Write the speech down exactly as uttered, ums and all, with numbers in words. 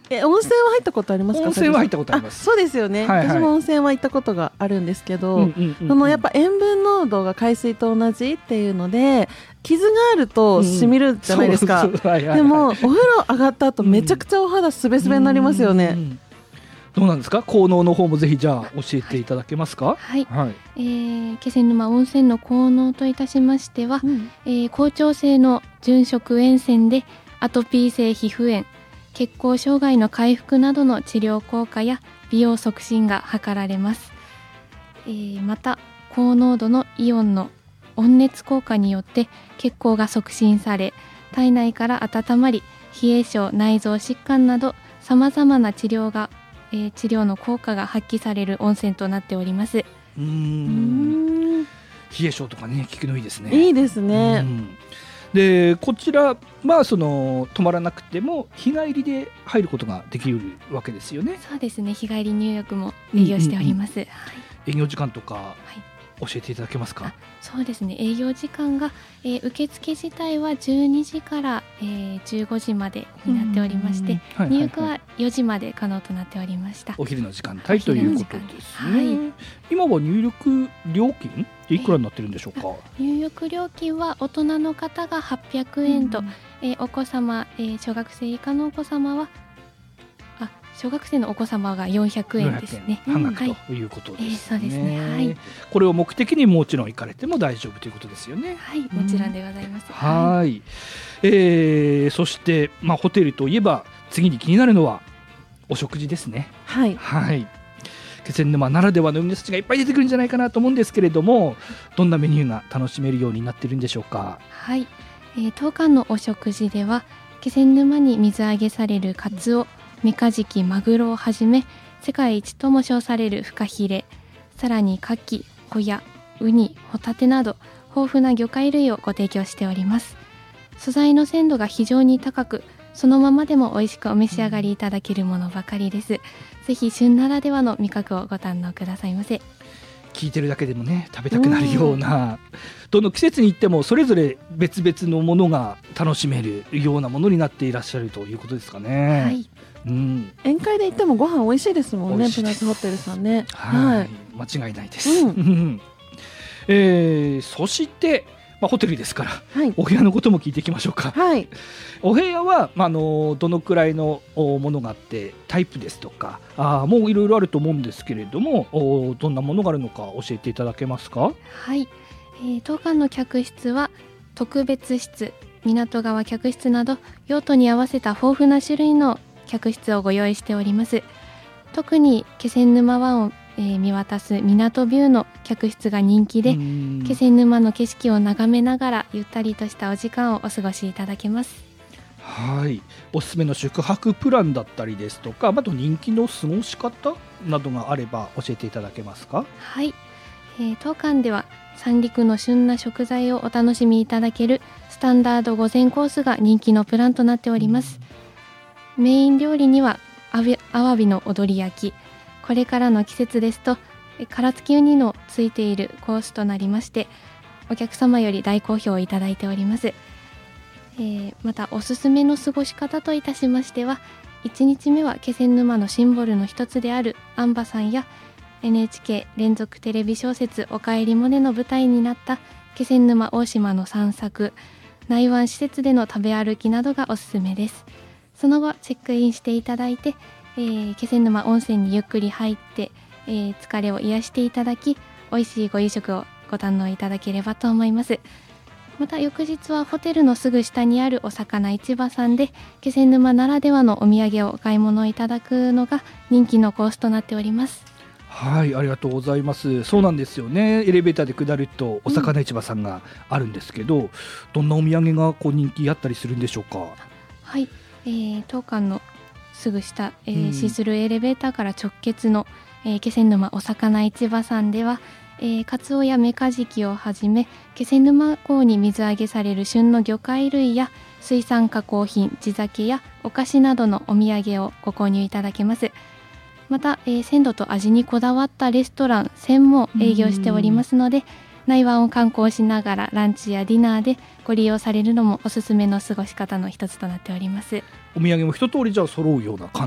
え温泉は入ったことありますか？ 温泉は入ったことあります。 あそうですよね、はいはい、私も温泉は行ったことがあるんですけど、うんうんうんうん、そのやっぱ塩分濃度が海水と同じっていうので傷があると染みるじゃないですか、うんはいはいはい、でもお風呂上がった後めちゃくちゃお肌すべすべになりますよね、うんうん、 どうなんですか？効能の方もぜひじゃあ教えていただけますか？ はい、はいえー、気仙沼温泉の効能といたしましては、うんえー、好調性の純色塩泉でアトピー性皮膚炎、血行障害の回復などの治療効果や美容促進が図られます、えー、また高濃度のイオンの温熱効果によって血行が促進され体内から温まり冷え性、内臓疾患などさまざまな治療が、えー、治療の効果が発揮される温泉となっております。 うーん冷え性とかね効くのいいですね。 いいですね。 でこちら、まあ、その泊まらなくても日帰りで入ることができるわけですよね。 そうですね、日帰り入浴も営業しております、うんうんうんはい、 営業時間とか教えていただけますか？はい、 そうですね、営業時間が、えー、受付自体はじゅうにじから、えー、じゅうごじまでになっておりまして、はいはいはい、入浴はよじまで可能となっておりました。 お昼の時間帯ということですね、はい、今は入浴料金いくらになってるんでしょうか？ えー、入浴料金は大人の方がはっぴゃくえんと、うんえー、お子様、えー、小学生以下のお子様はあ小学生のお子様がよんひゃくえんですね。 半額ということですね、はいえー、 そうですね、はい、 これを目的にもちろん行かれても大丈夫ということですよね。 はいもちろんでございます。 はい、はいえー、そして、まあ、ホテルといえば次に気になるのはお食事ですね。 はい、 はい気仙沼ならではの海の幸がいっぱい出てくるんじゃないかなと思うんですけれども、どんなメニューが楽しめるようになっているんでしょうか？ はい、えー、当館のお食事では気仙沼に水揚げされるカツオ、メカジキ、マグロをはじめ世界一とも称されるフカヒレ、さらにカキ、ホヤ、ウニ、ホタテなど豊富な魚介類をご提供しております。素材の鮮度が非常に高く、そのままでも美味しくお召し上がりいただけるものばかりです。ぜひ旬ならではの味覚をご堪能くださいませ。 聞いてるだけでもね食べたくなるような、どの季節に行ってもそれぞれ別々のものが楽しめるようなものになっていらっしゃるということですかね。 はい、 うん、 宴会で行ってもご飯美味しいですもんね。プラスホテルさんね。 はい、はい、間違いないです、うんえー、そしてまあ、ホテルですから、はい、お部屋のことも聞いていきましょうか。 はい、 お部屋は、まあ、あのどのくらいのものがあってタイプですとかあもういろいろあると思うんですけれども、どんなものがあるのか教えていただけますか？ はい、えー、当館の客室は特別室、港川客室など用途に合わせた豊富な種類の客室をご用意しております。特に気仙沼湾をえー、見渡す港ビューの客室が人気で、気仙沼の景色を眺めながらゆったりとしたお時間をお過ごしいただけます。 はい、おすすめの宿泊プランだったりですとか、あと人気の過ごし方などがあれば教えていただけますか？ はい、えー、当館では三陸の旬な食材をお楽しみいただけるスタンダード御膳コースが人気のプランとなっております。メイン料理にはアワビの踊り焼き、これからの季節ですと殻付きウニのついているコースとなりまして、お客様より大好評をいただいております。えー、またおすすめの過ごし方といたしましては、いちにちめは気仙沼のシンボルの一つであるアンバさんや エヌエイチケー 連続テレビ小説おかえりモネの舞台になった気仙沼大島の散策、内湾施設での食べ歩きなどがおすすめです。その後チェックインしていただいて、えー、気仙沼温泉にゆっくり入って、えー、疲れを癒していただき、美味しいご夕食をご堪能いただければと思います。また翌日はホテルのすぐ下にあるお魚市場さんで気仙沼ならではのお土産をお買い物いただくのが人気のコースとなっております。 はい、ありがとうございます。そうなんですよね。エレベーターで下るとお魚市場さんがあるんですけど、うん、どんなお土産がこう人気あったりするんでしょうか？ はい、えー、当館のすぐ下、えーうん、シースルーエレベーターから直結の、えー、気仙沼お魚市場さんでは、えー、カツオやメカジキをはじめ気仙沼港に水揚げされる旬の魚介類や水産加工品、地酒やお菓子などのお土産をご購入いただけます。また、えー、鮮度と味にこだわったレストラン専も営業しておりますので、内湾を観光しながらランチやディナーでご利用されるのもおすすめの過ごし方の一つとなっております。 お土産も一通りじゃあ揃うような感